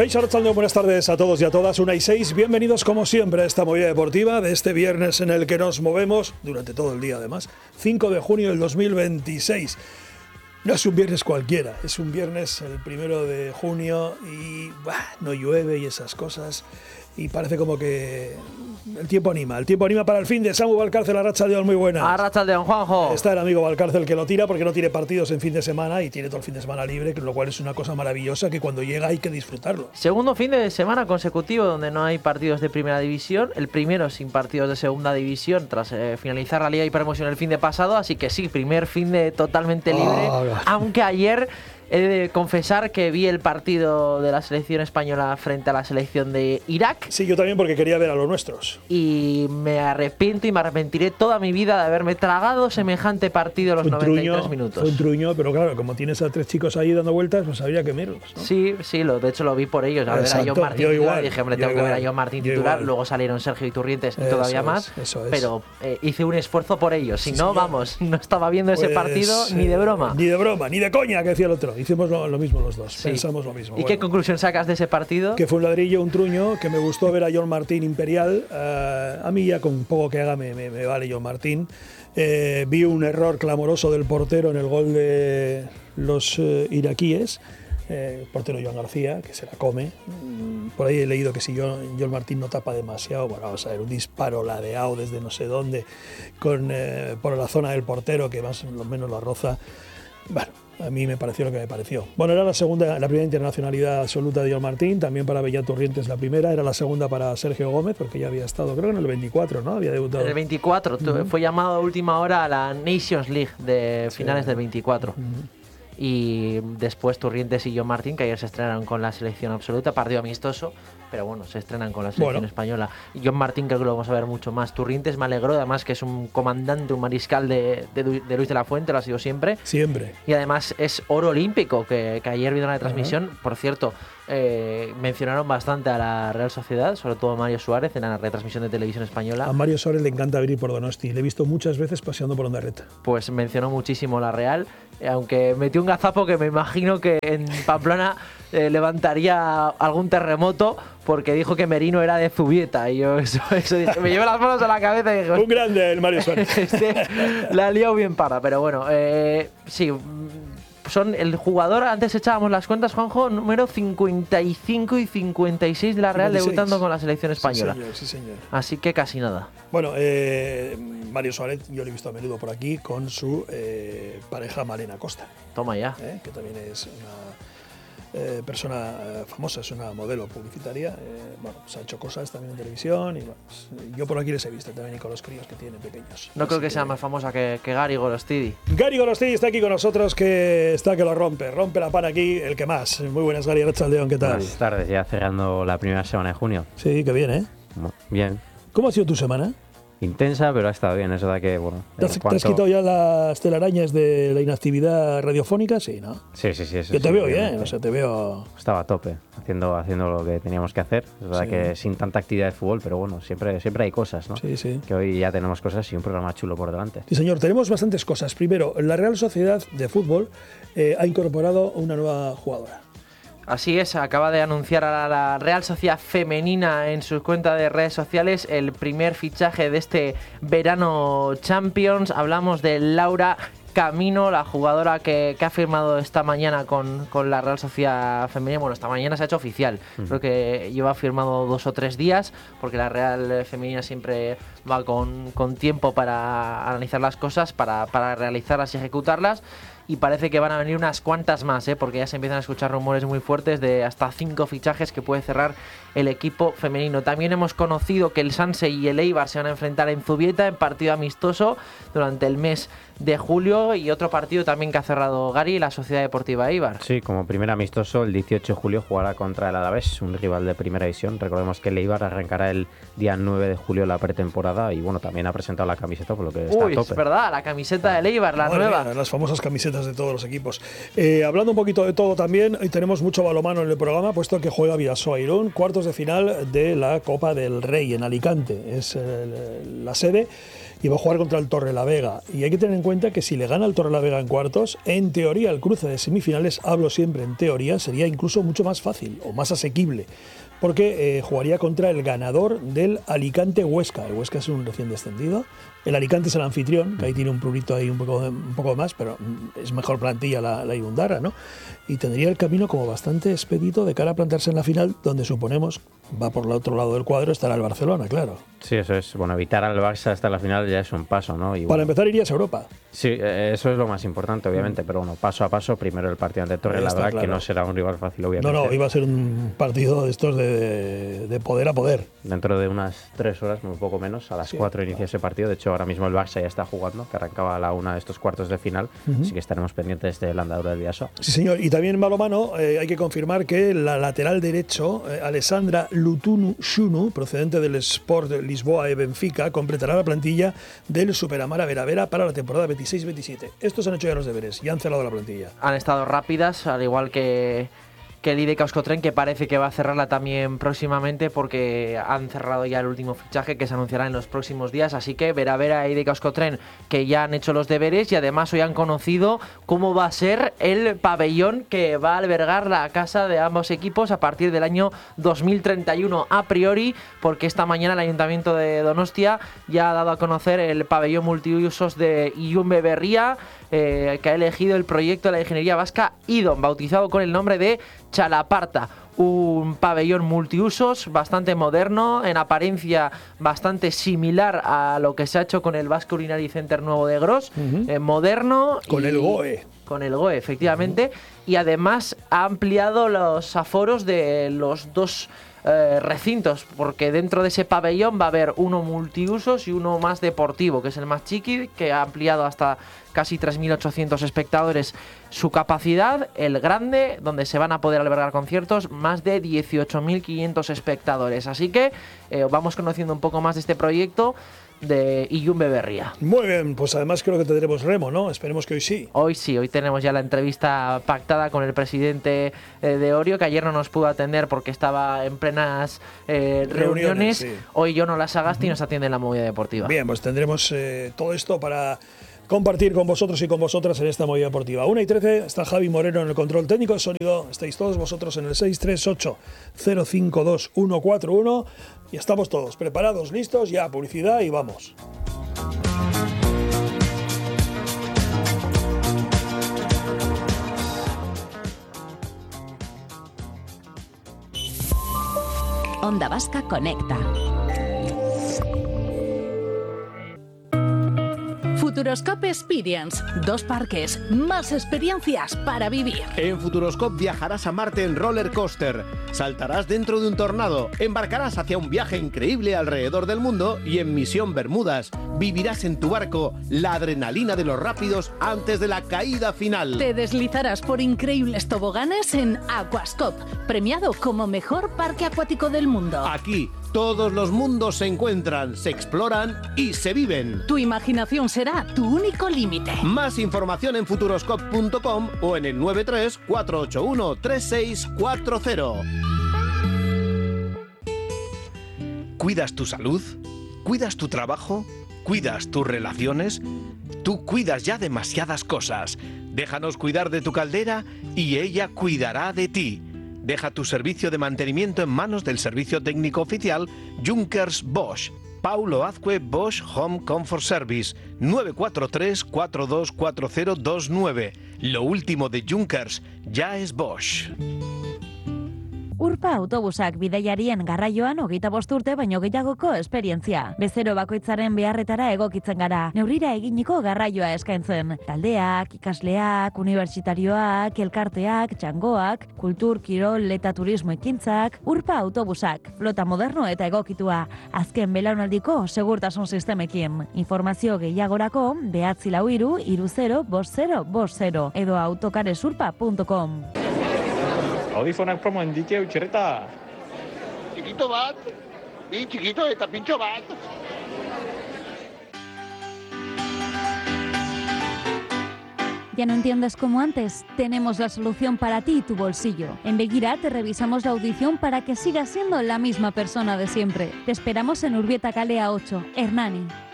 Kaixo Arratsaldeon, buenas tardes a todos y a todas, 1:06. Bienvenidos como siempre a esta movida deportiva de este viernes en el que nos movemos durante todo el día además, 5 de junio del 2026. No es un viernes cualquiera, es un viernes el 1 de junio y no llueve y esas cosas y parece como que el tiempo anima para el fin de Samu Valcárcel. Arratsaldeon, muy buenas. Arratsaldeon, Juanjo. Está el amigo Valcárcel que lo tira porque no tiene partidos en fin de semana y tiene todo el fin de semana libre, lo cual es una cosa maravillosa que cuando llega hay que disfrutarlo. Segundo fin de semana consecutivo donde no hay partidos de primera división, el primero sin partidos de segunda división tras finalizar la Liga y Promoción el fin de pasado, así que sí, primer fin de totalmente libre, aunque ayer he de confesar que vi el partido de la selección española frente a la selección de Irak. Sí, yo también, porque quería ver a los nuestros. Y me arrepiento y me arrepentiré toda mi vida de haberme tragado semejante partido los 93 minutos. Fue un truño, pero claro, como tienes a tres chicos ahí dando vueltas, pues habría que verlos, ¿no? Sí, de hecho lo vi por ellos. A ver a John Martín titular, dije, hombre, tengo que ver a John Martín titular. Luego salieron Sergio Iturrientes y todavía más. Eso es. Pero hice un esfuerzo por ellos. Si no, vamos, no estaba viendo ese partido ni de broma. Ni de broma, ni de coña, que decía el otro. Hicimos lo mismo los dos, pensamos lo mismo. ¿Y qué conclusión sacas de ese partido? Que fue un ladrillo, un truño, que me gustó ver a John Martín imperial. A mí ya con poco que haga me vale John Martín. Vi un error clamoroso del portero en el gol de los iraquíes. El portero Joan García, que se la come. Por ahí he leído que si John Martín no tapa demasiado, bueno, vamos a ver, un disparo ladeado desde no sé dónde, por la zona del portero, que más o menos la roza. Bueno, a mí me pareció lo que me pareció. Bueno, era la primera internacionalidad absoluta de John Martín, también para Bellán Turrientes la primera, era la segunda para Sergio Gómez, porque ya había estado, creo que en el 24, ¿no? Había debutado. En el 24, fue llamado a última hora a la Nations League de finales del 24. Y después Turrientes y John Martín, que ayer se estrenaron con la selección absoluta, partido amistoso, pero bueno, se estrenan con la selección española. Y John Martín creo que lo vamos a ver mucho más. Turrientes me alegró, además que es un comandante, un mariscal de Luis de la Fuente, lo ha sido siempre. Siempre. Y además es oro olímpico, que ayer vino la transmisión. Por cierto, mencionaron bastante a la Real Sociedad, sobre todo a Mario Suárez, en la retransmisión de televisión española. A Mario Suárez le encanta venir por Donosti, le he visto muchas veces paseando por Ondarreta. Pues mencionó muchísimo la Real, aunque metió un gazapo que me imagino que en Pamplona levantaría algún terremoto, porque dijo que Merino era de Zubieta, y yo eso dije, me llevo las manos a la cabeza y dije, un grande el Mario Suárez. La ha liado bien parda, pero bueno, sí, son el jugador, antes echábamos las cuentas, Juanjo, número 55 y 56 de la Real, 56. Debutando con la selección española. Sí, señor. Así que casi nada. Bueno, Mario Suárez yo lo he visto a menudo por aquí con su pareja Malena Costa. Toma ya. Que también es una persona famosa, es una modelo publicitaria. Bueno, se ha hecho cosas también en televisión y bueno, pues, yo por aquí les he visto también y con los críos que tienen pequeños. No creo que sea más famosa que Gary Golostidi. Gary Golostidi está aquí con nosotros, que lo rompe la pana aquí, el que más. Muy buenas, Gary Arratsaldeon, ¿qué tal? Buenas tardes, ya cerrando la primera semana de junio. Sí, qué bien, ¿eh? Bien. ¿Cómo ha sido tu semana? Intensa, pero ha estado bien, eso da que, bueno... ¿Te has quitado ya las telarañas de la inactividad radiofónica? Sí, ¿no? Sí. Eso yo te veo bien, o sea, te veo... Estaba a tope, haciendo lo que teníamos que hacer. Es verdad que sin tanta actividad de fútbol, pero bueno, siempre hay cosas, ¿no? Sí. Que hoy ya tenemos cosas y un programa chulo por delante. Sí, señor, tenemos bastantes cosas. Primero, la Real Sociedad de Fútbol ha incorporado una nueva jugadora. Así es, acaba de anunciar a la Real Sociedad Femenina en su cuenta de redes sociales el primer fichaje de este verano Champions. Hablamos de Laura Camino, la jugadora que ha firmado esta mañana con la Real Sociedad Femenina. Bueno, esta mañana se ha hecho oficial. Creo que lleva firmado 2 o 3 días, porque la Real Femenina siempre va con tiempo para analizar las cosas, para realizarlas y ejecutarlas. Y parece que van a venir unas cuantas más, porque ya se empiezan a escuchar rumores muy fuertes de hasta 5 fichajes que puede cerrar el equipo femenino. También hemos conocido que el Sanse y el Eibar se van a enfrentar en Zubieta en partido amistoso durante el mes de julio, y otro partido también que ha cerrado Gary, la Sociedad Deportiva Eibar. Sí, como primer amistoso, el 18 de julio jugará contra el Alavés, un rival de primera división. Recordemos que el Eibar arrancará el día 9 de julio la pretemporada y bueno, también ha presentado la camiseta, por lo que está a tope. Es verdad, la camiseta del Eibar, la nueva. Las famosas camisetas de todos los equipos. Hablando un poquito de todo también, hoy tenemos mucho balonmano en el programa, puesto que juega Bidasoa Irún, cuartos de final de la Copa del Rey en Alicante. Es la sede y va a jugar contra el Torrelavega. Y hay que tener en cuenta que si le gana el Torrelavega en cuartos, en teoría el cruce de semifinales, hablo siempre en teoría, sería incluso mucho más fácil o más asequible, porque jugaría contra el ganador del Alicante-Huesca. El Huesca es un recién descendido. El Alicante es el anfitrión, que ahí tiene un prurito ahí un poco más, pero es mejor plantilla la Irundarra, ¿no? Y tendría el camino como bastante expedito de cara a plantarse en la final, donde suponemos va por el otro lado del cuadro, estará el Barcelona, claro. Sí, eso es. Bueno, evitar al Barça hasta la final ya es un paso, ¿no? Y Para empezar irías a Europa. Sí, eso es lo más importante, obviamente, pero bueno, paso a paso, primero el partido ante Torrelavega, claro, que no será un rival fácil, obviamente. No, iba a ser un partido de estos de poder a poder. Dentro de unas 3 horas, un poco menos, a las 4 inicia ese partido. De hecho, ahora mismo el Barça ya está jugando, que arrancaba a la 1 de estos cuartos de final, así que estaremos pendientes de la andadura del Bidasoa. Sí, señor, y también en balonmano hay que confirmar que la lateral derecho, Alessandra Lutunu-Shunu, procedente del Sport de Lisboa y Benfica, completará la plantilla del Superamara Veravera para la temporada 26-27. Estos han hecho ya los deberes y han cerrado la plantilla. Han estado rápidas, al igual que el IDK Euskotren, que parece que va a cerrarla también próximamente, porque han cerrado ya el último fichaje que se anunciará en los próximos días. Así que Veravera e IDK Euskotren, que ya han hecho los deberes y además hoy han conocido cómo va a ser el pabellón que va a albergar la casa de ambos equipos a partir del año 2031 a priori, porque esta mañana el Ayuntamiento de Donostia ya ha dado a conocer el pabellón multiusos de Ilunbe Berria, que ha elegido el proyecto de la ingeniería vasca IDOM, bautizado con el nombre de Chalaparta, un pabellón multiusos bastante moderno, en apariencia bastante similar a lo que se ha hecho con el Basque Urinary Center nuevo de Gros, moderno. Con el GOE. Con el GOE, efectivamente, y además ha ampliado los aforos de los dos recintos, porque dentro de ese pabellón va a haber uno multiusos y uno más deportivo, que es el más chiqui, que ha ampliado hasta casi 3.800 espectadores su capacidad. El grande, donde se van a poder albergar conciertos, más de 18.500 espectadores. Así que vamos conociendo un poco más de este proyecto de Ilunbe Berria. Muy bien, pues además creo que tendremos remo, ¿no? Esperemos que hoy sí. Hoy sí, hoy tenemos ya la entrevista pactada con el presidente de Orio, que ayer no nos pudo atender porque estaba en plenas reuniones. Sí. Hoy Jonas Sagasti nos atiende en la movida deportiva. Bien, pues tendremos todo esto para compartir con vosotros y con vosotras en esta movida deportiva. 1:13, está Javi Moreno en el control técnico de sonido. Estáis todos vosotros en el 638-052-141 y estamos todos preparados, listos, ya publicidad y vamos. Onda Vasca Conecta. Futuroscope Experience, 2 parques, más experiencias para vivir. En Futuroscope viajarás a Marte en roller coaster, saltarás dentro de un tornado, embarcarás hacia un viaje increíble alrededor del mundo y en Misión Bermudas vivirás en tu barco la adrenalina de los rápidos antes de la caída final. Te deslizarás por increíbles toboganes en Aquascope, premiado como mejor parque acuático del mundo. Aquí todos los mundos se encuentran, se exploran y se viven. Tu imaginación será tu único límite. Más información en futuroscope.com o en el 93-481-3640. ¿Cuidas tu salud? ¿Cuidas tu trabajo? ¿Cuidas tus relaciones? Tú cuidas ya demasiadas cosas. Déjanos cuidar de tu caldera y ella cuidará de ti. Deja tu servicio de mantenimiento en manos del servicio técnico oficial Junkers Bosch. Paulo Azcue Bosch Home Comfort Service, 943-424029. Lo último de Junkers ya es Bosch. Urpa autobusak bidaiarien garraioan 25 urte baino gehiagoko esperientzia. Bezero bakoitzaren beharretara egokitzen gara. Neurrira eginiko garraioa eskaintzen. Taldeak, ikasleak, unibertsitarioak, elkarteak, txangoak, kultur, kirol eta turismo ekintzak. Urpa autobusak, flota moderno eta egokitua. Azken belaunaldiko segurtasun sistemekin. Informazio gehiagorako 943-30-5050 edo autocaresurpa.com. Audifonak promo indike utxerreta. Txikito bat, bi txikito eta pintxo bat. ¿Ya no entiendes como antes? Tenemos la solución para ti y tu bolsillo. En Begira te revisamos la audición para que sigas siendo la misma persona de siempre. Te esperamos en Urbieta Calea 8, Hernani.